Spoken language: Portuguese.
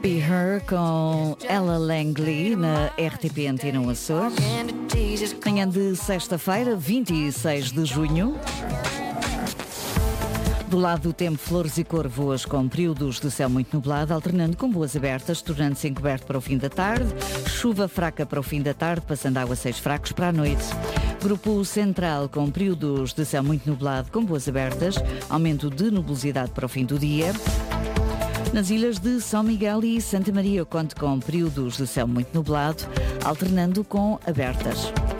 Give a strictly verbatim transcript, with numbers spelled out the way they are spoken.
Be Her com Ella Langley na R T P Antena um Açores. Manhã de sexta-feira, vinte e seis de junho. Do lado do tempo, flores e corvoas com períodos de céu muito nublado, alternando com boas abertas, tornando-se encoberto para o fim da tarde. Chuva fraca para o fim da tarde, passando a aguaceiros fracos para a noite. Grupo Central com períodos de céu muito nublado com boas abertas, aumento de nubosidade para o fim do dia. Nas ilhas de São Miguel e Santa Maria, conto com períodos de céu muito nublado, alternando com abertas.